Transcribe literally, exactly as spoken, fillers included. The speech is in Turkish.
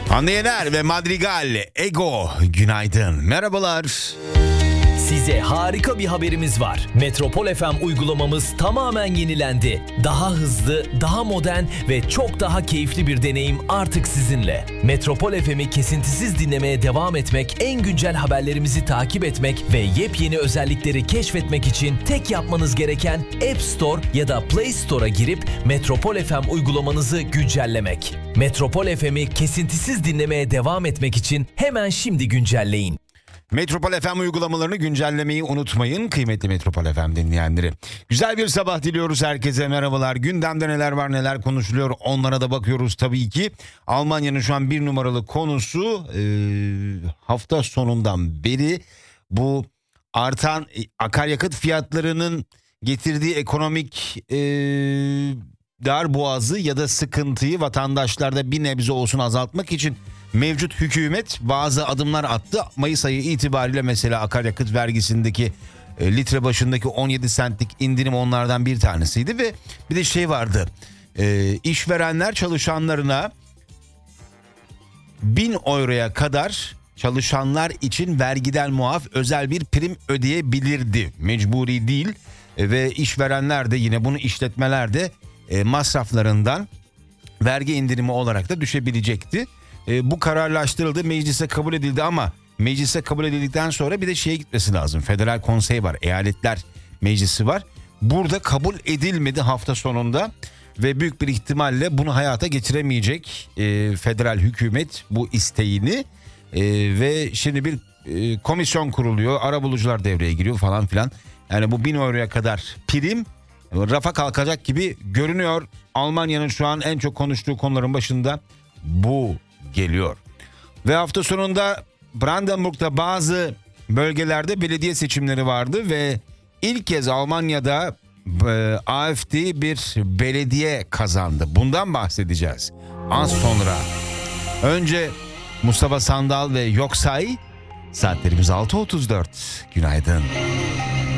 Hande Yener ve Madrigal, Ego, günaydın, merhabalar. Size harika bir haberimiz var. Metropol F M uygulamamız tamamen yenilendi. Daha hızlı, daha modern ve çok daha keyifli bir deneyim artık sizinle. Metropol F M'i kesintisiz dinlemeye devam etmek, en güncel haberlerimizi takip etmek ve yepyeni özellikleri keşfetmek için tek yapmanız gereken App Store ya da Play Store'a girip Metropol F M uygulamanızı güncellemek. Metropol F M'i kesintisiz dinlemeye devam etmek için hemen şimdi güncelleyin. Metropol F M uygulamalarını güncellemeyi unutmayın kıymetli Metropol F M dinleyenleri. Güzel bir sabah diliyoruz herkese, merhabalar. Gündemde neler var, neler konuşuluyor, onlara da bakıyoruz tabii ki. Almanya'nın şu an bir numaralı konusu e, hafta sonundan beri bu artan akaryakıt fiyatlarının getirdiği ekonomik e, darboğazı ya da sıkıntıyı vatandaşlarda bir nebze olsun azaltmak için mevcut hükümet bazı adımlar attı. Mayıs ayı itibariyle mesela akaryakıt vergisindeki e, litre başındaki on yedi sentlik indirim onlardan bir tanesiydi ve bir de şey vardı. E, işverenler çalışanlarına bin euroya kadar çalışanlar için vergiden muaf özel bir prim ödeyebilirdi. Mecburi değil e, ve işverenler de yine bunu işletmeler de e, masraflarından vergi indirimi olarak da düşebilecekti. E, bu kararlaştırıldı, meclise kabul edildi ama meclise kabul edildikten sonra bir de şeye gitmesi lazım. Federal konsey var, eyaletler meclisi var. Burada kabul edilmedi hafta sonunda ve büyük bir ihtimalle bunu hayata geçiremeyecek e, federal hükümet bu isteğini e, ve şimdi bir e, komisyon kuruluyor, arabulucular devreye giriyor falan filan. Yani bu bin euroya kadar prim rafa kalkacak gibi görünüyor. Almanya'nın şu an en çok konuştuğu konuların başında bu geliyor. Ve hafta sonunda Brandenburg'da bazı bölgelerde belediye seçimleri vardı ve ilk kez Almanya'da e, A F D bir belediye kazandı. Bundan bahsedeceğiz az sonra. Önce Mustafa Sandal ve Yoksay, saatlerimiz altı otuz dört. Günaydın.